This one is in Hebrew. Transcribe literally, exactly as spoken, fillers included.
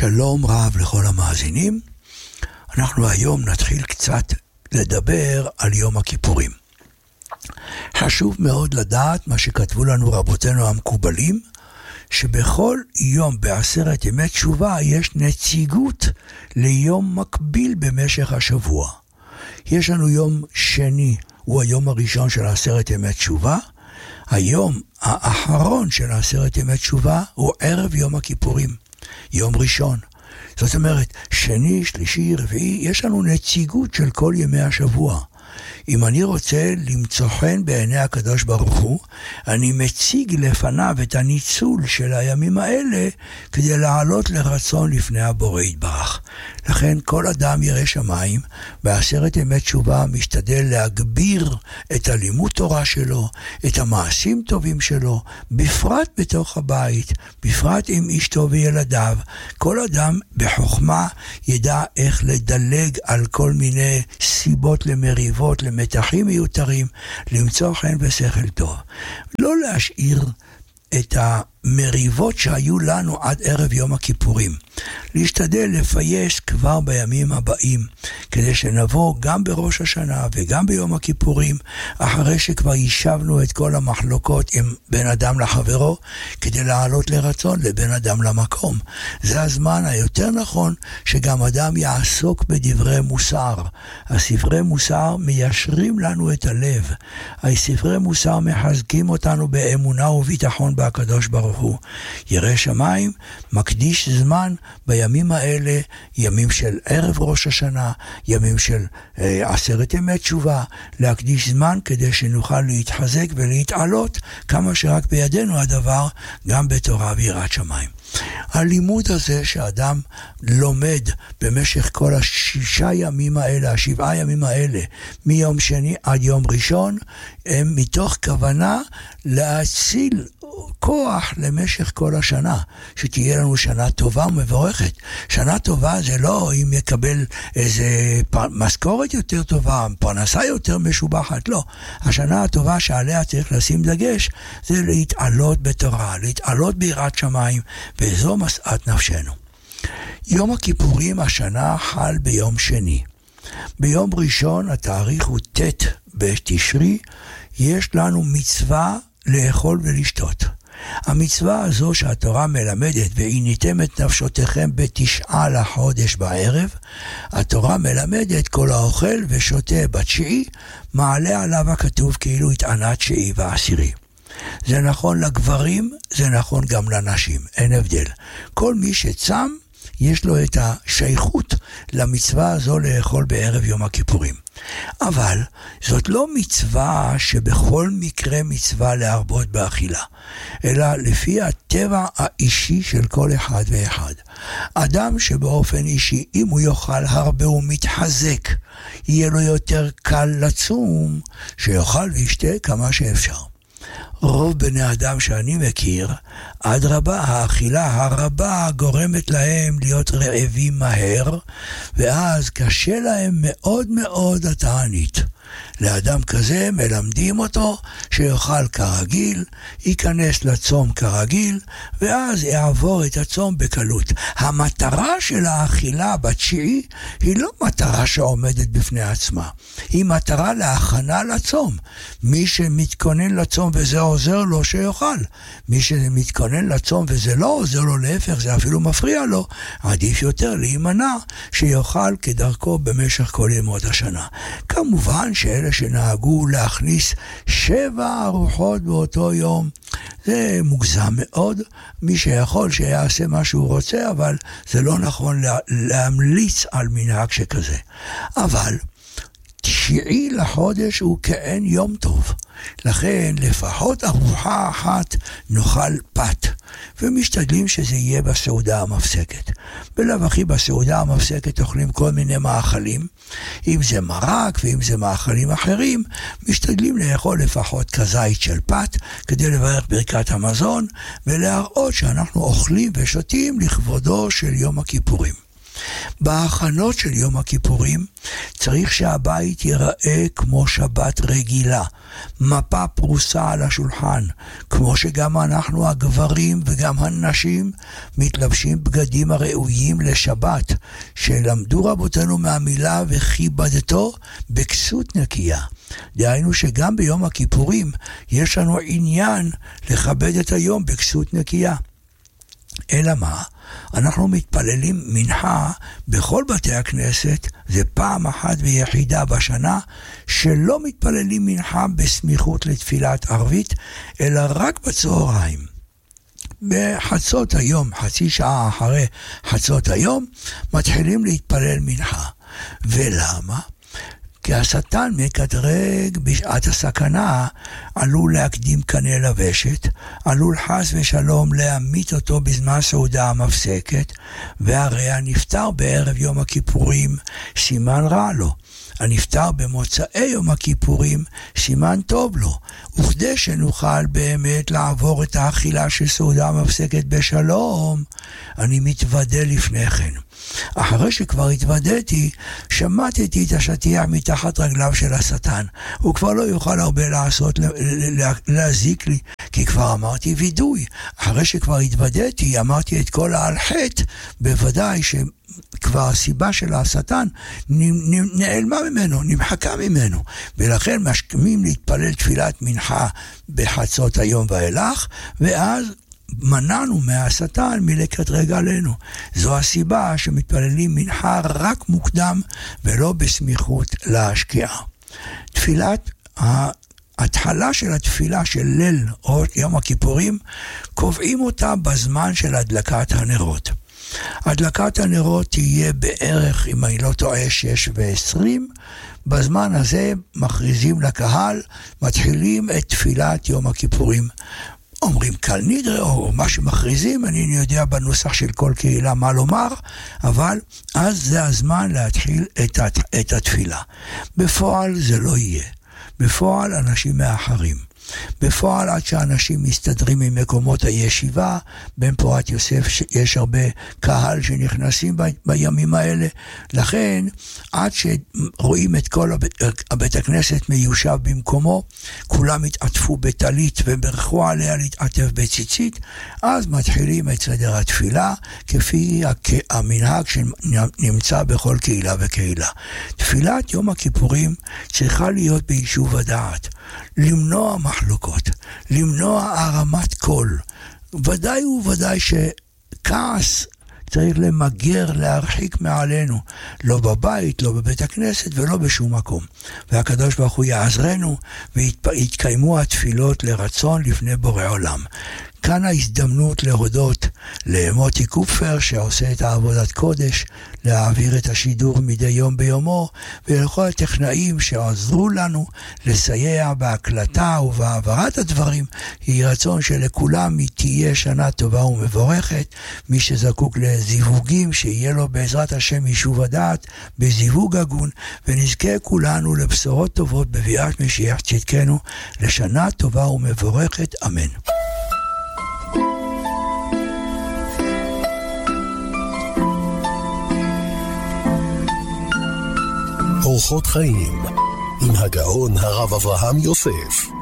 שלום רב לכל המאזינים. אנחנו היום נתחיל קצת לדבר על יום הכיפורים. חשוב מאוד לדעת מה שכתבו לנו רבותינו המקובלים, שבכל יום בעשרת ימי תשובה יש נציגות ליום מקביל במשך השבוע. יש לנו יום שני, הוא היום הראשון של עשרת ימי תשובה. היום האחרון של עשרת ימי תשובה הוא ערב יום הכיפורים, יום ראשון. זאת אומרת, שני, שלישי, רביעי, יש לנו נציגות של כל ימי השבוע. אם אני רוצה למצוא חן בעיני הקדוש ברוך הוא, אני מציג לפניו את הניצול של הימים האלה כדי לעלות לרצון לפני הבורא יתברך. לכן כל אדם ירא שמיים בעשרת ימי תשובה משתדל להגביר את הלימוד תורה שלו, את המעשים טובים שלו, בפרט בתוך הבית, בפרט עם אשתו וילדיו. כל אדם בחוכמה ידע איך לדלג על כל מיני סיבות למריבות, למתחים מיותרים, למצוא חן ושכל טוב. לא להשאיר את המריבות שהיו לנו עד ערב יום הכיפורים. להשתדל לפייס כבר בימים הבאים, כדי שנבוא גם בראש השנה וגם ביום הכיפורים, אחרי שכבר יישבנו את כל המחלוקות עם בן אדם לחברו, כדי לעלות לרצון לבן אדם למקום. זה הזמן היותר נכון שגם אדם יעסוק בדברי מוסר. הספרי מוסר מיישרים לנו את הלב. הספרי מוסר מחזקים אותנו באמונה וביטחון בהקדוש ברוך הוא. ירא שמיים מקדיש זמן בימים האלה, ימים של ערב ראש השנה, ימים של אה, עשרת ימי תשובה, להקדיש זמן כדי שנוכל להתחזק ולהתעלות כמה שרק בידינו הדבר, גם בתורה ויראת שמיים. הלימוד הזה שאדם לומד במשך כל השישה ימים האלה, השבעה ימים האלה, מיום שני עד יום ראשון, הם מתוך כוונה להציל כוח למשך כל השנה, שתהיה לנו שנה טובה ומבורכת. שנה טובה זה לא אם יקבל איזה משכורת יותר טובה, פרנסה יותר משובחת, לא. השנה הטובה שעליה צריך לשים דגש, זה להתעלות בתורה, להתעלות ביראת שמיים, וזו משאת נפשנו. יום הכיפורים השנה חל ביום שני. ביום ראשון, התאריך הוא ט' בתשרי, יש לנו מצווה לאכול ולשתות. המצווה הזו שהתורה מלמדת, והניתם את נפשותיכם בתשעה לחודש בערב, התורה מלמדת כל האוכל ושותה בתשיעי, מעלה עליו הכתוב כאילו התענה תשיעי ועשירי. זה נכון לגברים, זה נכון גם לנשים, אין הבדל. כל מי שצם, יש לו את השייכות למצווה הזו לאכול בערב יום הכיפורים. אבל זאת לא מצווה שבכל מקרה מצווה להרבות באכילה, אלא לפי הטבע האישי של כל אחד ואחד. אדם שבאופן אישי, אם הוא יאכל הרבה ומתחזק, יהיה לו יותר קל לצום, שיאכל וישתה כמה שאפשר. רוב בני אדם שאני מכיר, עד רבה, האכילה הרבה גורמת להם להיות רעבים מהר, ואז קשה להם מאוד מאוד התענית. לאדם כזה מלמדים אותו שיאכל כרגיל, ייכנס לצום כרגיל, ואז יעבור את הצום בקלות. המטרה של האכילה בתשיעי היא לא מטרה שעומדת בפני עצמה, היא מטרה להכנה לצום. מי שמתכונן לצום וזה עוזר לו שיאכל, מי שמתכונן לצום וזה לא עוזר לו, להפך זה אפילו מפריע לו, עדיף יותר להימנע שיאכל כדרכו במשך כל ימות השנה. כמובן שאלה שנהגו להכניס שבע ארוחות באותו יום, זה מוגזם מאוד. מי שיכול שיעשה מה שהוא רוצה, אבל זה לא נכון לה, להמליץ על מנהג שכזה. אבל תשיעי לחודש הוא כאין יום טוב, לכן לפחות ארוחה אחת נאכל פת, ומשתדלים שזה יהיה בסעודה המפסקת. בלב אחי בסעודה המפסקת אוכלים כל מיני מאכלים, אם זה מרק ואם זה מאכלים אחרים, משתדלים לאכול לפחות כזית של פת, כדי לברך ברכת המזון, ולהראות שאנחנו אוכלים ושותים לכבודו של יום הכיפורים. בהכנות של יום הכיפורים צריך שהבית ייראה כמו שבת רגילה, מפה פרוסה על השולחן, כמו שגם אנחנו הגברים וגם הנשים מתלבשים בגדים הראויים לשבת, שלמדו רבותינו מהמילה וכיבדתו בכסות נקייה. דהיינו שגם ביום הכיפורים יש לנו עניין לכבד את היום בכסות נקייה. אלא מה? אנחנו מתפללים מנחה בכל בתי הכנסת, זה פעם אחת ויחידה בשנה, שלא מתפללים מנחה בסמיכות לתפילת ערבית, אלא רק בצהריים. בחצות היום, חצי שעה אחרי חצות היום, מתחילים להתפלל מנחה. ולמה? כי השטן מקדרג בשעת הסכנה, עלול להקדים קנה לבשת, עלול חס ושלום להמית אותו בזמן סעודה המפסקת, והרי הנפטר בערב יום הכיפורים סימן רע לו. הנפטר במוצאי יום הכיפורים סימן טוב לו, וכדי שנוכל באמת לעבור את האכילה של סעודה המפסקת בשלום, אני מתוודה לפני כן. אחרי שכבר התוודעתי, שמעתי את השטיח מתחת רגליו של השטן. הוא כבר לא יוכל הרבה לעשות, להזיק לי, כי כבר אמרתי וידוי. אחרי שכבר התוודעתי, אמרתי את כל על חטא, בוודאי שכבר הסיבה של השטן נעלמה ממנו, נמחקה ממנו. ולכן משכמים להתפלל תפילת מנחה בחצות היום ואילך, ואז מנענו מהשטן מלקטרג עלינו. זו הסיבה שמתפללים מנחה רק מוקדם ולא בסמיכות להשקיעה. תפילת, ההתחלה של התפילה של ליל או יום הכיפורים, קובעים אותה בזמן של הדלקת הנרות. הדלקת הנרות תהיה בערך, אם אני לא טועה, שש ועשרים. בזמן הזה מכריזים לקהל, מתחילים את תפילת יום הכיפורים. אומרים קל נדרה או מה שמכריזים, אני יודע בנוסח של כל קהילה מה לומר, אבל אז זה הזמן להתחיל את, את התפילה. בפועל זה לא יהיה. בפועל אנשים מאחרים. בפועל עד שאנשים מסתדרים ממקומות הישיבה, בן פורת יוסף יש הרבה קהל שנכנסים ב, בימים האלה, לכן עד שרואים את כל הבית, הבית הכנסת מיושב במקומו, כולם התעטפו בטלית וברכו עליה להתעטף בציצית, אז מתחילים את סדר התפילה כפי המנהג שנמצא בכל קהילה וקהילה. תפילת יום הכיפורים צריכה להיות ביישוב הדעת, למנוע מחלוקות, למנוע הרמת קול. ודאי וודאי שכעס צריך למגר, להרחיק מעלינו, לא בבית, לא בבית הכנסת ולא בשום מקום. והקדוש ברוך הוא יעזרנו ויתקיימו התפילות לרצון לפני בורא עולם. כאן ההזדמנות להודות למוטי קופר שעושה את העבודת קודש, להעביר את השידור מדי יום ביומו, ולכל הטכנאים שעזרו לנו לסייע בהקלטה ובהעברת הדברים. יהי רצון שלכולם תהיה שנה טובה ומבורכת. מי שזקוק לזיווגים, שיהיה לו בעזרת השם יישוב הדעת בזיווג הגון, ונזכה כולנו לבשורות טובות בביאת משיח צדקנו, לשנה טובה ומבורכת, אמן. אורחות חיים עם הגאון הרב אברהם יוסף.